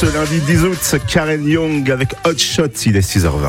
ce lundi 10 août, Karen Young avec Hot Shot, il est 6h20.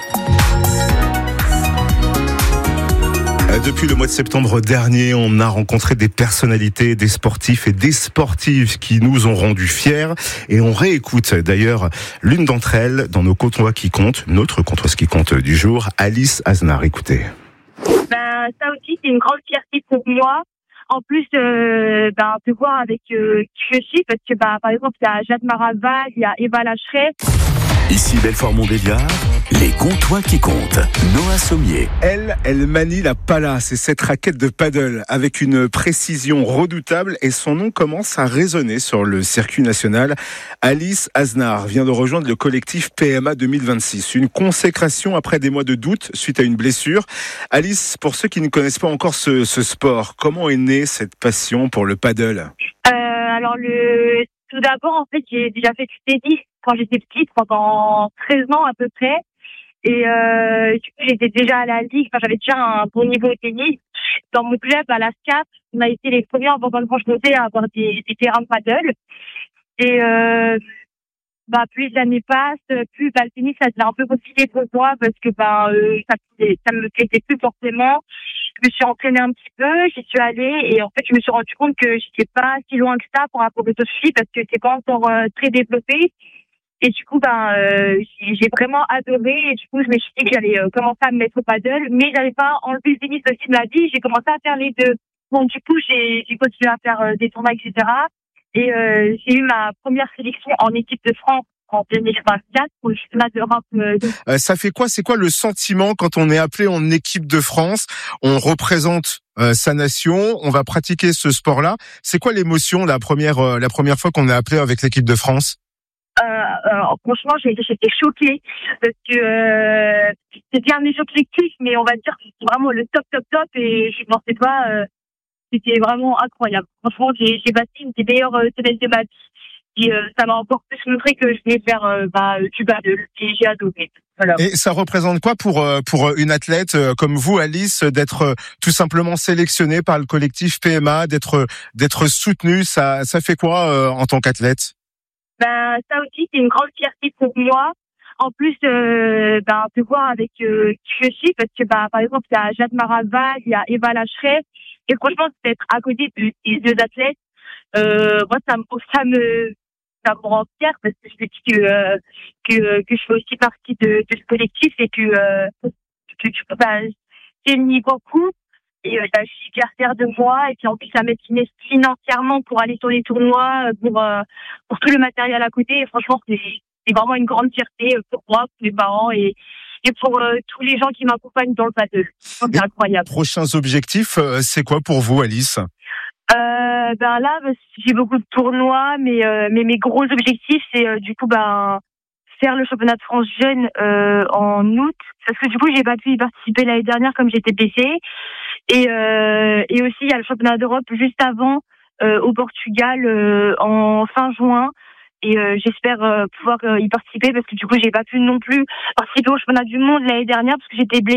Depuis le mois de septembre dernier, on a rencontré des personnalités, des sportifs et des sportives qui nous ont rendus fiers. Et on réécoute d'ailleurs l'une d'entre elles dans nos Comptoirs qui comptent, notre Comptoise qui compte du jour, Alice Aznar. Écoutez. Ça aussi, c'est une grande fierté pour moi. En plus, de voir avec qui je suis, parce que par exemple, il y a Jade Maraval, il y a Eva Lacheret. Ici Belfort-Montbéliard, les Comptoirs qui comptent. Noah Sommier. Elle manie la pala, c'est cette raquette de paddle avec une précision redoutable et son nom commence à résonner sur le circuit national. Alice Aznar vient de rejoindre le collectif PMA 2026, une consécration après des mois de doute suite à une blessure. Alice, pour ceux qui ne connaissent pas encore ce sport, comment est née cette passion pour le paddle ? Tout d'abord, en fait, j'ai déjà fait du tennis quand j'étais petite, pendant 13 ans à peu près. Et j'étais déjà à la ligue, j'avais déjà un bon niveau de tennis. Dans mon club, à la SCAP, on a été les premiers en Bourgogne-Franche-Comté à avoir des terrains de paddle. Et plus les années passent, plus le tennis, ça devient un peu compliqué pour moi parce que ça me plaisait plus forcément. Je me suis entraînée un petit peu, j'y suis allée et en fait je me suis rendu compte que j'étais pas si loin que ça par rapport aux autres filles parce que c'est pas encore très développé. Et du coup, j'ai vraiment adoré. Et du coup, je me suis dit que j'allais commencer à me mettre au paddle. Mais j'avais pas enlevé le tennis aussi de ma vie. J'ai commencé à faire les deux. Bon, du coup, j'ai continué à faire des tournois, etc. Et j'ai eu ma première sélection en équipe de France en 2024 pour le championnat d'Europe. Ça fait quoi ? C'est quoi le sentiment quand on est appelé en équipe de France ? On représente sa nation. On va pratiquer ce sport-là. C'est quoi l'émotion la première fois qu'on est appelé avec l'équipe de France ? Franchement, j'étais choquée parce que c'était un des objectifs, mais on va dire que c'était vraiment le top et je pensais pas. C'était vraiment incroyable. Franchement, j'ai passé une des meilleures semaines de ma vie et ça m'a encore plus montré que je voulais faire du paddle et j'ai adoré. Voilà. Et ça représente quoi pour une athlète comme vous, Alice, d'être tout simplement sélectionnée par le collectif PMA, d'être soutenue, ça fait quoi en tant qu'athlète ? Ça aussi, c'est une grande fierté pour moi. En plus, de voir avec qui je suis, parce que par exemple, il y a Jade Maraval, il y a Eva Lacheret, et franchement, d'être à côté des deux athlètes, moi, ça me rend fière parce que je me dis que je fais aussi partie de ce collectif et que c'est une beaucoup. Et je suis hyper fière de moi et puis en plus ça m'aide financièrement pour aller sur les tournois, pour tout le matériel à côté. Et franchement c'est vraiment une grande fierté pour moi, pour mes parents et pour tous les gens qui m'accompagnent dans le paddle. C'est incroyable. Prochains objectifs, c'est quoi pour vous, Alice ? Là j'ai beaucoup de tournois, mais mes gros objectifs c'est faire le championnat de France jeune en août, parce que du coup j'ai pas pu y participer l'année dernière comme j'étais blessée. Et aussi il y a le championnat d'Europe juste avant au Portugal en fin juin. Et j'espère pouvoir y participer parce que du coup j'ai pas pu non plus participer au championnat du monde l'année dernière parce que j'étais blessée.